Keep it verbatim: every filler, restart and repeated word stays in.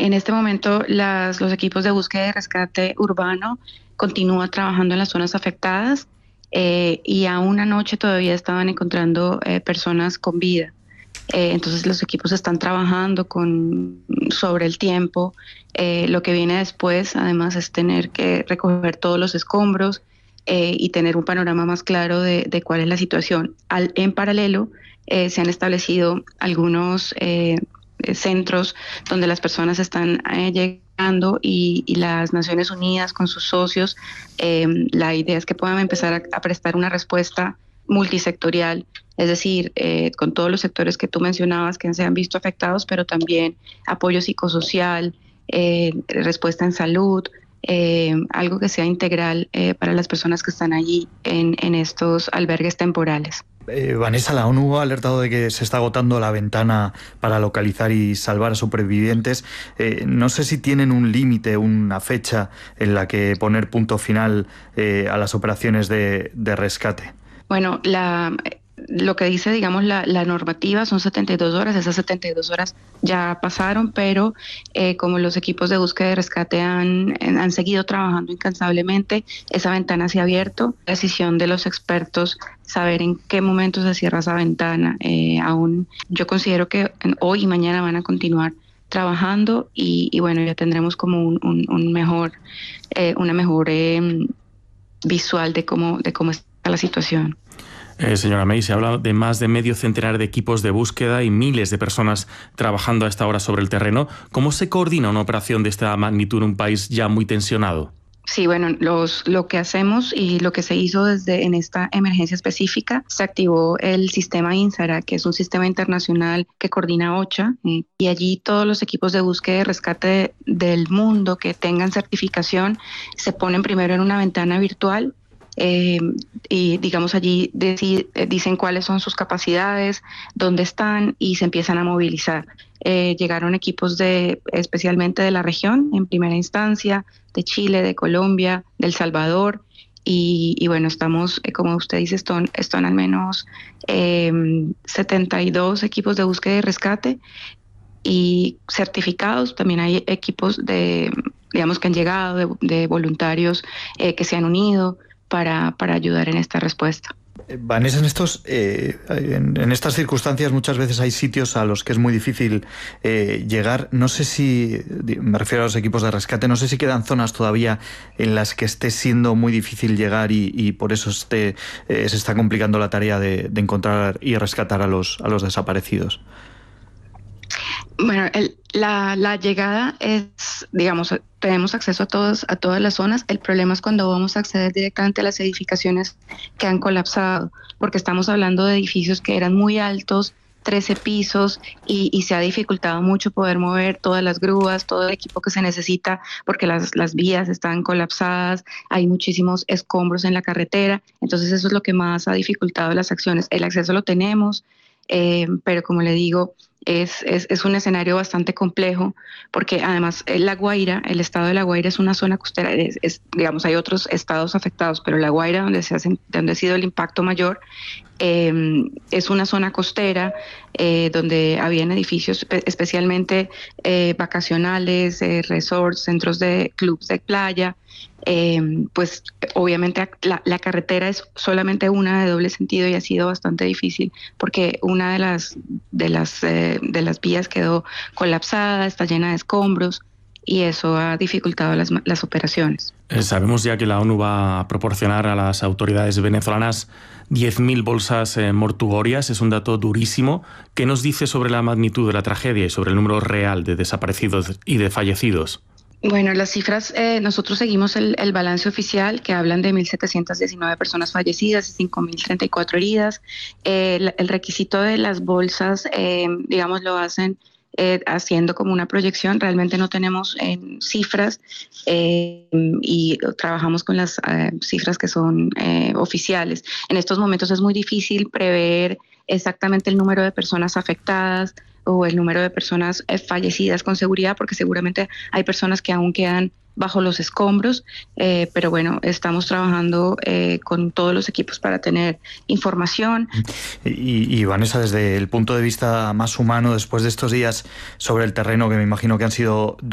en este momento las, los equipos de búsqueda y rescate urbano continúan trabajando en las zonas afectadas eh, y aún anoche todavía estaban encontrando eh, personas con vida. Eh, entonces los equipos están trabajando con, sobre el tiempo. Eh, lo que viene después, además, es tener que recoger todos los escombros eh, y tener un panorama más claro de, de cuál es la situación. Al, en paralelo, eh, se han establecido algunos eh, centros donde las personas están eh, llegando y, y las Naciones Unidas con sus socios, eh, la idea es que puedan empezar a, a prestar una respuesta multisectorial, es decir, eh, con todos los sectores que tú mencionabas que se han visto afectados, pero también apoyo psicosocial, eh, respuesta en salud, eh, algo que sea integral eh, para las personas que están allí en, en estos albergues temporales. Eh, Vanessa, la ONU ha alertado de que se está agotando la ventana para localizar y salvar a supervivientes. Eh, no sé si tienen un límite, una fecha en la que poner punto final eh, a las operaciones de, de rescate. Bueno, la, lo que dice, digamos, la, la normativa son setenta y dos horas. Esas setenta y dos horas ya pasaron, pero eh, como los equipos de búsqueda y rescate han, han seguido trabajando incansablemente, esa ventana se ha abierto. La decisión de los expertos, saber en qué momento se cierra esa ventana. Eh, aún yo considero que hoy y mañana van a continuar trabajando y, y bueno, ya tendremos como un, un, un mejor, eh, una mejor eh, visual de cómo, de cómo está la situación. Eh, señora May, se habla de más de medio centenar de equipos de búsqueda y miles de personas trabajando a esta hora sobre el terreno. ¿Cómo se coordina una operación de esta magnitud en un país ya muy tensionado? Sí, bueno, los, lo que hacemos y lo que se hizo desde en esta emergencia específica, se activó el sistema INSARA, que es un sistema internacional que coordina OCHA, eh, y allí todos los equipos de búsqueda y rescate del mundo que tengan certificación se ponen primero en una ventana virtual. Eh, y digamos allí deci- dicen cuáles son sus capacidades, dónde están y se empiezan a movilizar. Eh, llegaron equipos de especialmente de la región en primera instancia, de Chile, de Colombia, de El Salvador y, y bueno, estamos, eh, como usted dice, están, están al menos eh, setenta y dos equipos de búsqueda y rescate y certificados. También hay equipos de, digamos, que han llegado, de, de voluntarios eh, que se han unido para, para ayudar en esta respuesta. Vanessa, en, estos, eh, en, en estas circunstancias muchas veces hay sitios a los que es muy difícil eh, llegar. No sé si, me refiero a los equipos de rescate, no sé si quedan zonas todavía en las que esté siendo muy difícil llegar y, y por eso esté, eh, se está complicando la tarea de, de encontrar y rescatar a los, a los desaparecidos. Bueno, el, la, la llegada es, digamos, tenemos acceso a todos, a todas las zonas. El problema es cuando vamos a acceder directamente a las edificaciones que han colapsado, porque estamos hablando de edificios que eran muy altos, trece pisos, y, y se ha dificultado mucho poder mover todas las grúas, todo el equipo que se necesita, porque las, las vías están colapsadas, hay muchísimos escombros en la carretera. Entonces eso es lo que más ha dificultado las acciones. El acceso lo tenemos, eh, pero como le digo, Es, es, es un escenario bastante complejo porque además La Guaira, el estado de La Guaira es una zona costera, es, es, digamos hay otros estados afectados, pero La Guaira donde, se hacen, donde ha sido el impacto mayor, eh, es una zona costera eh, donde habían edificios especialmente eh, vacacionales, eh, resorts, centros de clubs de playa. Eh, pues obviamente la, la carretera es solamente una de doble sentido y ha sido bastante difícil porque una de las de las eh, de las vías quedó colapsada, está llena de escombros y eso ha dificultado las, las operaciones. Eh, sabemos ya que la ONU va a proporcionar a las autoridades venezolanas diez mil bolsas eh, mortuorias. Es un dato durísimo. ¿Qué nos dice sobre la magnitud de la tragedia y sobre el número real de desaparecidos y de fallecidos? Bueno, las cifras, eh, nosotros seguimos el, el balance oficial que hablan de mil setecientas diecinueve personas fallecidas y cinco mil treinta y cuatro heridas. Eh, el, el requisito de las bolsas, eh, digamos, lo hacen eh, haciendo como una proyección. Realmente no tenemos eh, cifras eh, y trabajamos con las eh, cifras que son eh, oficiales. En estos momentos es muy difícil prever exactamente el número de personas afectadas o el número de personas fallecidas con seguridad, porque seguramente hay personas que aún quedan bajo los escombros, eh, pero bueno, estamos trabajando eh, con todos los equipos para tener información. Y, y Vanessa, desde el punto de vista más humano, después de estos días sobre el terreno, que me imagino que han sido